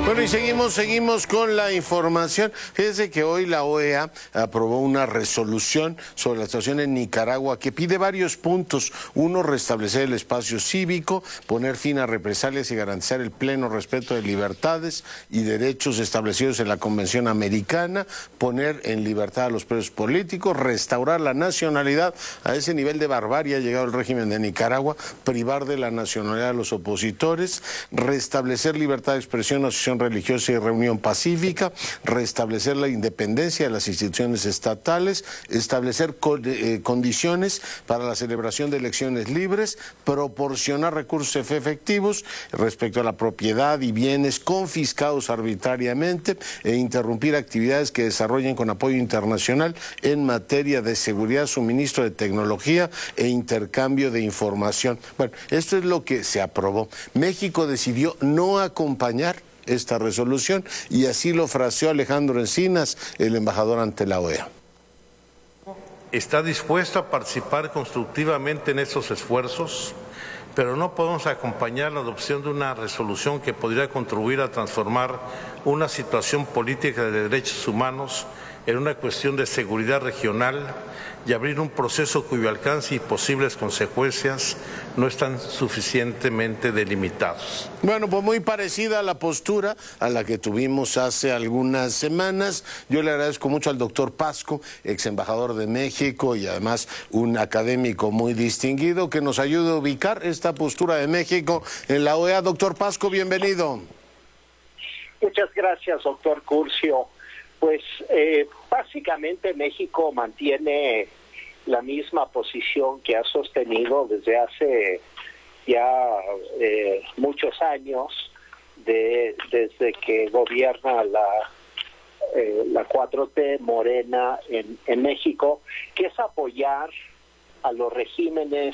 Bueno, y seguimos con la información. Fíjense que hoy la OEA aprobó una resolución sobre la situación en Nicaragua que pide varios puntos. Uno, restablecer el espacio cívico, poner fin a represalias y garantizar el pleno respeto de libertades y derechos establecidos en la Convención Americana, poner en libertad a los presos políticos, restaurar la nacionalidad. A ese nivel de barbarie ha llegado el régimen de Nicaragua, privar de la nacionalidad a los opositores, restablecer libertad de expresión, asociación religiosa y reunión pacífica, restablecer la independencia de las instituciones estatales, establecer condiciones para la celebración de elecciones libres, proporcionar recursos efectivos respecto a la propiedad y bienes confiscados arbitrariamente e interrumpir actividades que desarrollen con apoyo internacional en materia de seguridad, suministro de tecnología e intercambio de información. Bueno, esto es lo que se aprobó. México decidió no acompañar esta resolución y así lo fraseó Alejandro Encinas, el embajador ante la OEA. Está dispuesto a participar constructivamente en estos esfuerzos, pero no podemos acompañar la adopción de una resolución que podría contribuir a transformar una situación política de derechos humanos en una cuestión de seguridad regional y abrir un proceso cuyo alcance y posibles consecuencias no están suficientemente delimitados. Bueno, pues muy parecida a la postura a la que tuvimos hace algunas semanas. Yo le agradezco mucho al doctor Pasco, ex embajador de México y además un académico muy distinguido, que nos ayude a ubicar esta postura de México en la OEA. Doctor Pasco, bienvenido. Muchas gracias, doctor Curcio. Pues básicamente México mantiene la misma posición que ha sostenido desde hace ya muchos años, desde que gobierna la 4T Morena en México, que es apoyar a los regímenes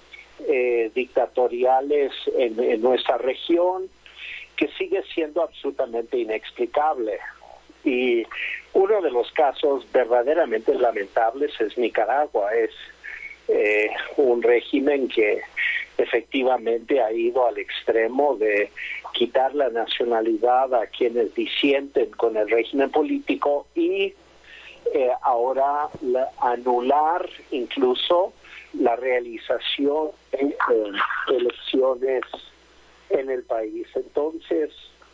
dictatoriales en nuestra región, que sigue siendo absolutamente inexplicable. Y uno de los casos verdaderamente lamentables es Nicaragua. Es un régimen que efectivamente ha ido al extremo de quitar la nacionalidad a quienes disienten con el régimen político y ahora anular incluso la realización de elecciones en el país. Entonces,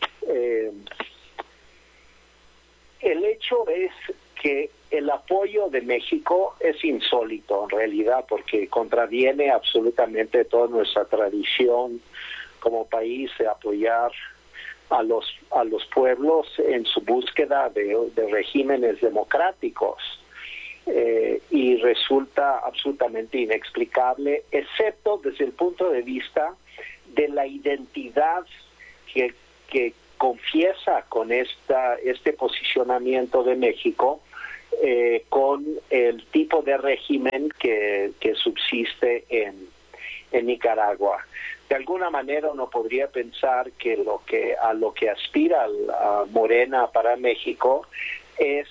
el hecho es que el apoyo de México es insólito en realidad, porque contraviene absolutamente toda nuestra tradición como país de apoyar a los pueblos en su búsqueda de regímenes democráticos, y resulta absolutamente inexplicable, excepto desde el punto de vista de la identidad que confiesa con este posicionamiento de México con el tipo de régimen que subsiste en Nicaragua. De alguna manera uno podría pensar que a lo que aspira a Morena para México es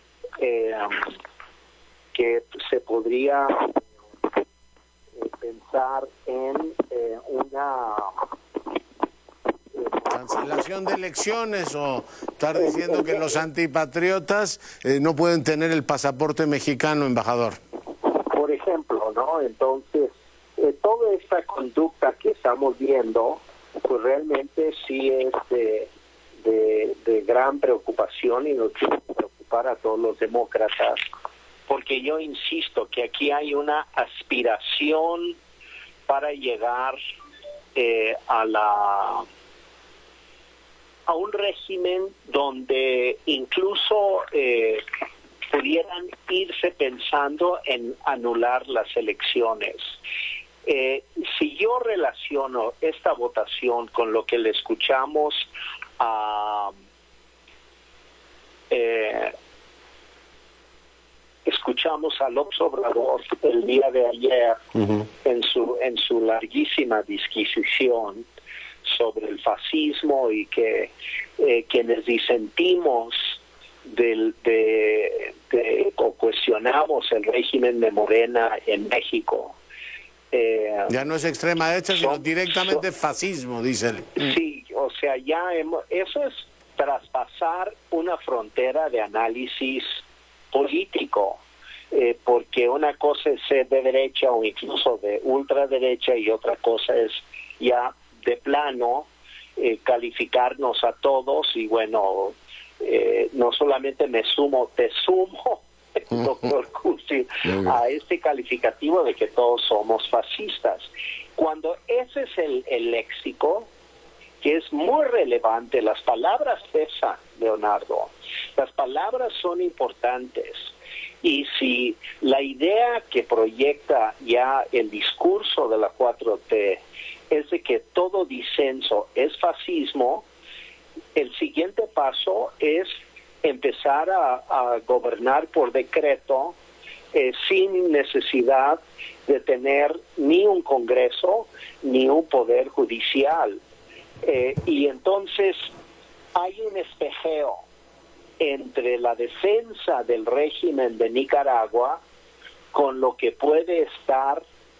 que se podría pensar en una cancelación de elecciones, o estar diciendo que los antipatriotas no pueden tener el pasaporte mexicano, embajador. Por ejemplo, ¿no? Entonces, toda esta conducta que estamos viendo, pues realmente sí es de gran preocupación y nos tiene que preocupar a todos los demócratas, porque yo insisto que aquí hay una aspiración para llegar a un régimen donde incluso pudieran irse pensando en anular las elecciones. Si yo relaciono esta votación con lo que le escuchamos a López Obrador el día de ayer en su larguísima disquisición sobre el fascismo, y que quienes disentimos o cuestionamos el régimen de Morena en México. Ya no es extrema derecha, sino directamente fascismo, dice él. Sí, o sea, eso es traspasar una frontera de análisis político, porque una cosa es ser de derecha o incluso de ultraderecha y otra cosa es ya de plano calificarnos a todos y bueno, no solamente te sumo, doctor Cusi, a este calificativo de que todos somos fascistas. Cuando ese es el léxico, que es muy relevante, las palabras pesan, Leonardo, las palabras son importantes. Y si la idea que proyecta ya el discurso de la 4T es de que todo disenso es fascismo, el siguiente paso es empezar a gobernar por decreto sin necesidad de tener ni un Congreso ni un poder judicial. Y entonces hay un espejeo entre la defensa del régimen de Nicaragua con lo que puede estar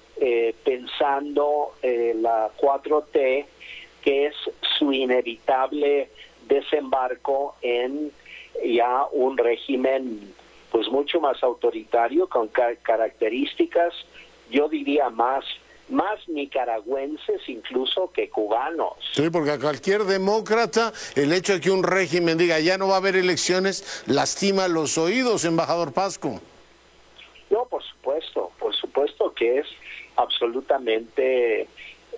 pensando la 4T, que es su inevitable desembarco en ya un régimen pues mucho más autoritario, con características, yo diría más nicaragüenses incluso que cubanos. Sí, porque a cualquier demócrata el hecho de que un régimen diga ya no va a haber elecciones lastima los oídos, embajador Pascu. No, por supuesto que es absolutamente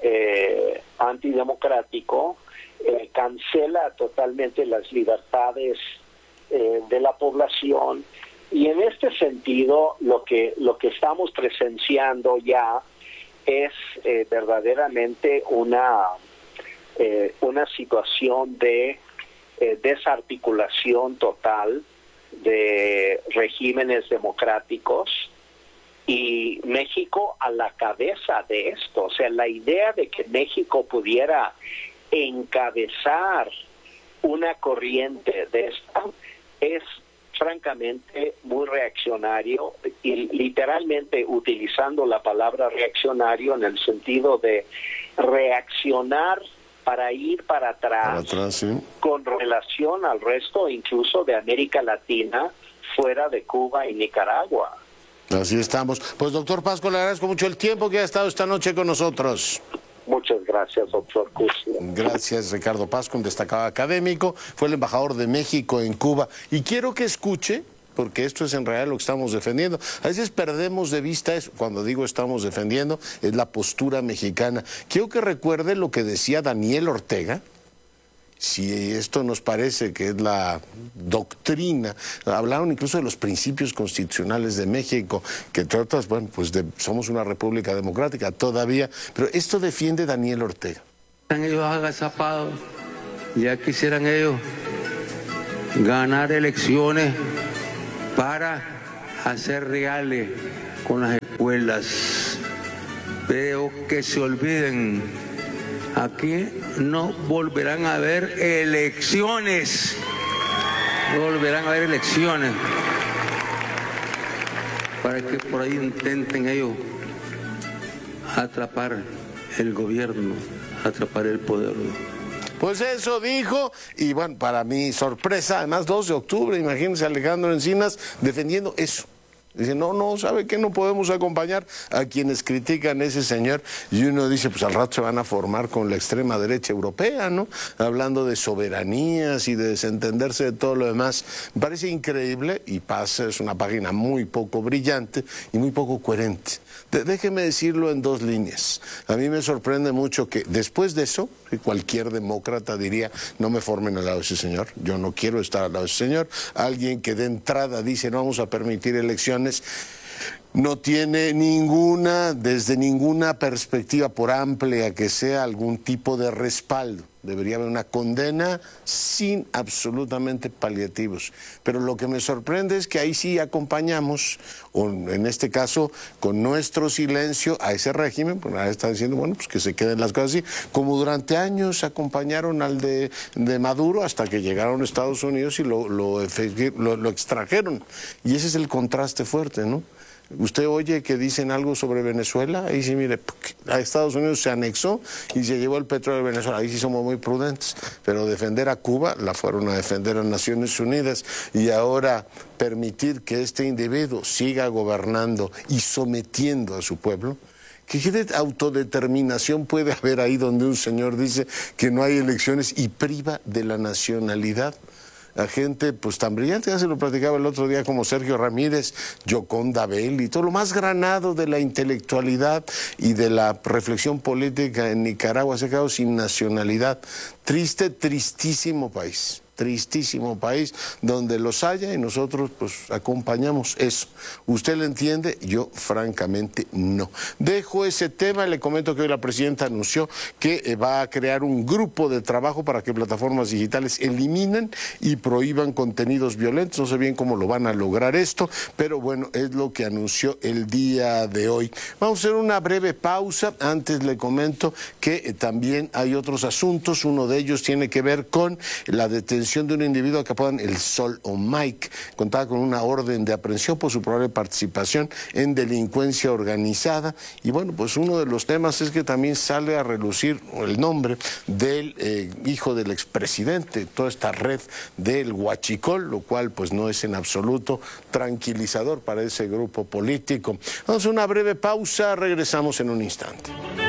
antidemocrático, cancela totalmente las libertades de la población, y en este sentido lo que estamos presenciando ya es verdaderamente una situación de desarticulación total de regímenes democráticos, y México a la cabeza de esto. O sea, la idea de que México pudiera encabezar una corriente de esta es francamente muy reaccionario, y literalmente utilizando la palabra reaccionario en el sentido de reaccionar para ir para atrás, sí, con relación al resto incluso de América Latina, fuera de Cuba y Nicaragua. Así estamos. Pues doctor Pascu, le agradezco mucho el tiempo que ha estado esta noche con nosotros. Muchas gracias, doctor Cusi. Gracias, Ricardo Pascu, un destacado académico, fue el embajador de México en Cuba. Y quiero que escuche, porque esto es en realidad lo que estamos defendiendo. A veces perdemos de vista eso. Cuando digo estamos defendiendo, es la postura mexicana. Quiero que recuerde lo que decía Daniel Ortega. Si esto nos parece que es la doctrina, hablaron incluso de los principios constitucionales de México, que entre otras, bueno, pues somos una república democrática todavía, pero esto defiende Daniel Ortega. Están ellos agazapados, ya quisieran ellos ganar elecciones para hacer reales con las escuelas. Veo que se olviden. Aquí no volverán a haber elecciones. No volverán a haber elecciones. Para que por ahí intenten ellos atrapar el gobierno, atrapar el poder. Pues eso dijo, y bueno, para mi sorpresa, además 2 de octubre, imagínense Alejandro Encinas defendiendo eso. Dice, no, ¿sabe qué? No podemos acompañar a quienes critican a ese señor. Y uno dice, pues al rato se van a formar con la extrema derecha europea, ¿no? Hablando de soberanías y de desentenderse de todo lo demás. Me parece increíble, y pasa, es una página muy poco brillante y muy poco coherente. Déjeme decirlo en 2 líneas. A mí me sorprende mucho que después de eso, cualquier demócrata diría, no me formen al lado de ese señor, yo no quiero estar al lado de ese señor. Alguien que de entrada dice, no vamos a permitir elecciones, no tiene desde ninguna perspectiva, por amplia que sea, algún tipo de respaldo. Debería haber una condena sin absolutamente paliativos. Pero lo que me sorprende es que ahí sí acompañamos, o en este caso, con nuestro silencio a ese régimen, porque ahora está diciendo, bueno, pues que se queden las cosas así, como durante años acompañaron al de Maduro hasta que llegaron a Estados Unidos y lo extrajeron. Y ese es el contraste fuerte, ¿no? ¿Usted oye que dicen algo sobre Venezuela? Ahí sí, mire, a Estados Unidos se anexó y se llevó el petróleo de Venezuela. Ahí sí somos muy prudentes. Pero defender a Cuba, la fueron a defender a Naciones Unidas. Y ahora permitir que este individuo siga gobernando y sometiendo a su pueblo. ¿Qué autodeterminación puede haber ahí donde un señor dice que no hay elecciones y priva de la nacionalidad a gente pues tan brillante? Ya se lo platicaba el otro día, como Sergio Ramírez, Gioconda Belli, todo lo más granado de la intelectualidad y de la reflexión política en Nicaragua se ha quedado sin nacionalidad. Triste, tristísimo país. Tristísimo país donde los haya y nosotros pues acompañamos eso. ¿Usted lo entiende? Yo francamente no. Dejo ese tema, le comento que hoy la presidenta anunció que va a crear un grupo de trabajo para que plataformas digitales eliminen y prohíban contenidos violentos. No sé bien cómo lo van a lograr esto, pero bueno, es lo que anunció el día de hoy. Vamos a hacer una breve pausa. Antes le comento que también hay otros asuntos. Uno de ellos tiene que ver con la detención de un individuo que apodan el Sol o Mike. Contaba con una orden de aprehensión por su probable participación en delincuencia organizada. Y bueno, pues uno de los temas es que también sale a relucir el nombre del hijo del expresidente, toda esta red del huachicol, lo cual pues no es en absoluto tranquilizador para ese grupo político. Vamos a una breve pausa, regresamos en un instante.